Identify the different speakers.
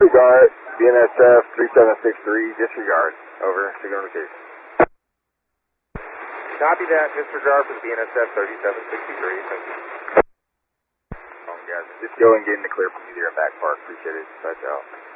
Speaker 1: Disregard, BNSF 3763, disregard. Over, signal notification.
Speaker 2: Copy that, disregard for the BNSF 3763, thank you.
Speaker 1: Guys, just go and get in the clear from either and back park, appreciate it, touch out.